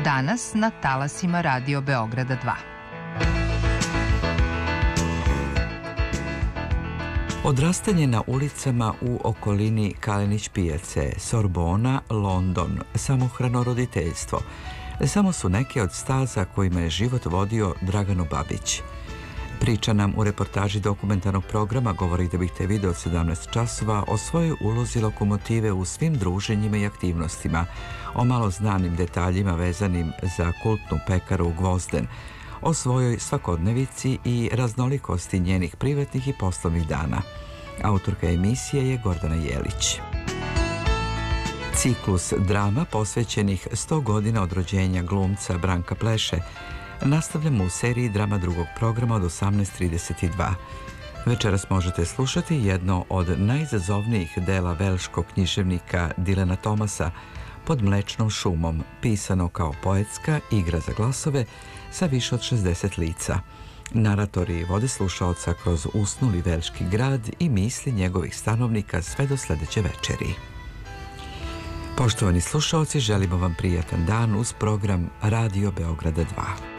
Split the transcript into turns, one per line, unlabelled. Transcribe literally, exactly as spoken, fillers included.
Danas na talasima Radio Beograda dva.
Odrastanje na ulicama u okolini Kalenić pijace, Sorbona, London, samohrano roditeljstvo, samo su neke od staza kojima je život vodio Draganu Babić. Priča nam u reportaži dokumentarnog programa Govori da bih te video od sedamnaest časova o svojoj ulozi lokomotive u svim druženjima i aktivnostima, o malo znanim detaljima vezanim za kultnu pekaru Gvozden, o svojoj svakodnevici i raznolikosti njenih privatnih i poslovnih dana. Autorka emisije je Gordana Jelić. Ciklus drama posvećenih sto godina od rođenja glumca Branka Pleše nastavljamo u seriji drama drugog programa od osamnaest trideset dva. Večeras možete slušati jedno od najizazovnijih dela velškog književnika Dilana Thomasa, Pod mlečnom šumom, pisano kao poetska igra za glasove sa više od šezdeset lica. Naratori vode slušaoca kroz usnuli velški grad i misli njegovih stanovnika sve do sledeće večeri. Poštovani slušaoci, želimo vam prijatan dan uz program Radio Beograda dva.